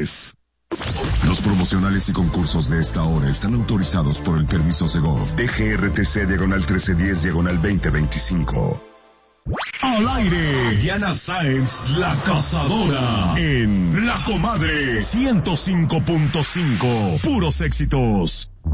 González. Los promocionales y concursos de esta hora están autorizados por el permiso Segov DGRTC /2025. Al aire, Diana Sáenz, la cazadora, en La Comadre 105.5, puros éxitos.